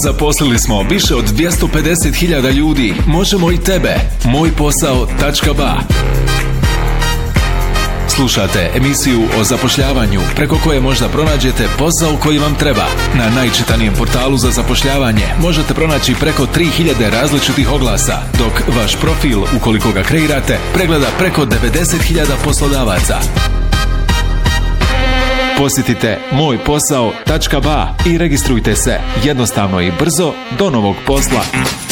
Zaposlili smo više od 250.000 ljudi. Možemo i tebe. Mojposao.ba. Slušate emisiju o zapošljavanju preko koje možda pronađete posao koji vam treba. Na najčitanijem portalu za zapošljavanje možete pronaći preko 3000 različitih oglasa, dok vaš profil, ukoliko ga kreirate, pregleda preko 90.000 poslodavaca. Posjetite mojposao.ba i registrujte se jednostavno i brzo do novog posla.